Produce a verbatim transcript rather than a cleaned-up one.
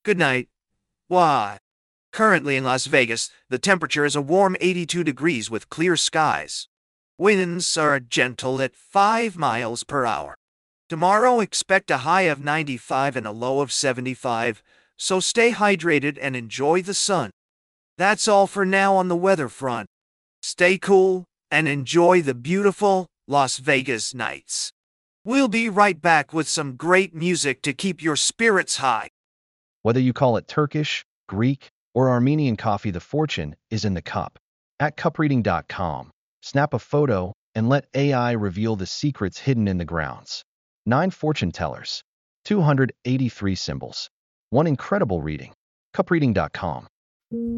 Good night. Why? Currently in Las Vegas, the temperature is a warm eighty-two degrees with clear skies. Winds are gentle at five miles per hour. Tomorrow, expect a high of ninety-five and a low of seventy-five, so stay hydrated and enjoy the sun. That's all for now on the weather front. Stay cool and enjoy the beautiful Las Vegas nights. We'll be right back with some great music to keep your spirits high. Whether you call it Turkish, Greek, or Armenian coffee, the fortune is in the cup. At cup reading dot com, snap a photo and let A I reveal the secrets hidden in the grounds. Nine fortune tellers, two hundred eighty-three symbols, one incredible reading. cup reading dot com.